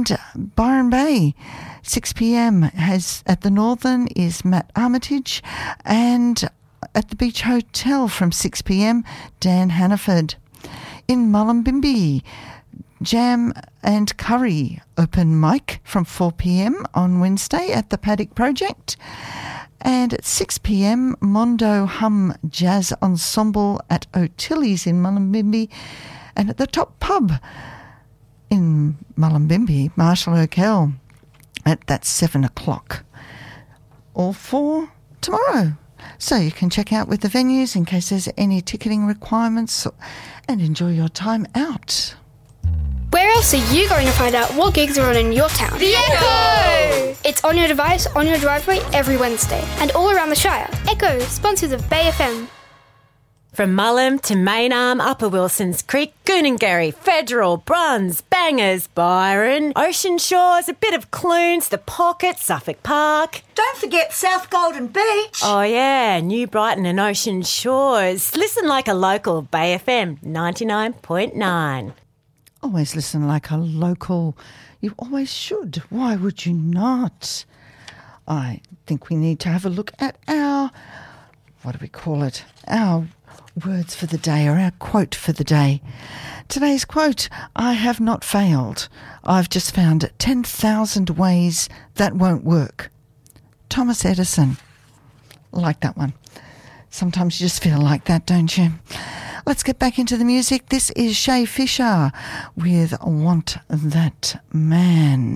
And Byron Bay, 6 p.m. has at the Northern is Matt Armitage, and at the Beach Hotel from 6 p.m, Dan Hannaford. In Mullumbimby, Jam and Curry open mic from 4 p.m. on Wednesday at the Paddock Project. And at 6 p.m, Mondo Hum Jazz Ensemble at O'Tilly's in Mullumbimby. And at the Top Pub in Mullumbimby, Marshall O'Kell. That's 7 o'clock. All for tomorrow. So you can check out with the venues in case there's any ticketing requirements and enjoy your time out. Where else are you going to find out what gigs are on in your town? The Echo! It's on your device, on your driveway, every Wednesday. And all around the Shire. Echo, sponsors of Bay FM. From Mullum to Maynarm, Upper Wilsons Creek, Goonangarry, Federal, Bruns, Bangers, Byron, Ocean Shores, a bit of Clunes, The Pocket, Suffolk Park. Don't forget South Golden Beach. Oh yeah, New Brighton and Ocean Shores. Listen like a local, Bay FM 99.9. Always listen like a local. You always should. Why would you not? I think we need to have a look at our, what do we call it? Our words for the day, or our quote for the day. Today's quote: I have not failed. I've just found 10,000 ways that won't work. Thomas Edison. Like that one. Sometimes you just feel like that, don't you? Let's get back into the music. This is Shay Fisher with Want That Man.